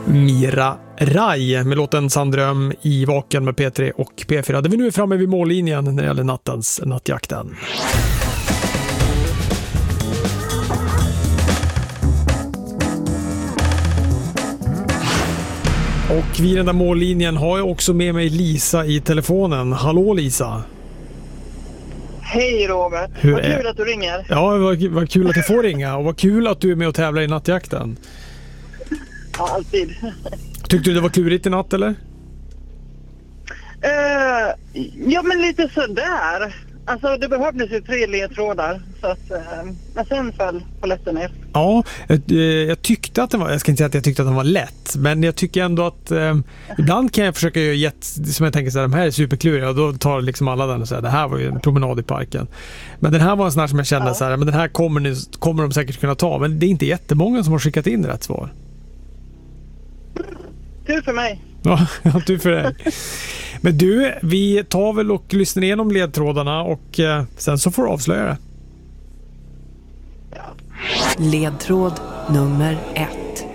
Mira Rai med låten Sanddröm i Vaken med P3 och P4. Där vi nu är framme vid mållinjen när det gäller nattjakten. Och vid den där mållinjen har jag också med mig Lisa i telefonen. Hallå Lisa! Hej Robert! Vad kul att du ringer. Ja, vad kul att jag får ringa och vad kul att du är med och tävlar i nattjakten. Ja, alltid. Tyckte du det var klurigt i natt eller? Ja, men lite sådär. Alltså det behövdes ju 3 ledtrådar så att, men sen föll på lätten ner. Ja, jag tyckte att den var, jag ska inte säga att jag tyckte att den var lätt, men jag tycker ändå att ibland kan jag försöka göra som jag tänker så här, de här är superkluriga och då tar liksom alla den och säger det här var ju en promenad i parken. Men den här var en sån här som jag kände så här, men den här kommer de säkert kunna ta, men det är inte jättemånga som har skickat in rätt svar. Tur för mig. Ja, tur för dig. Men du, vi tar väl och lyssnar igenom ledtrådarna och sen så får du avslöja det. Ledtråd nummer 1.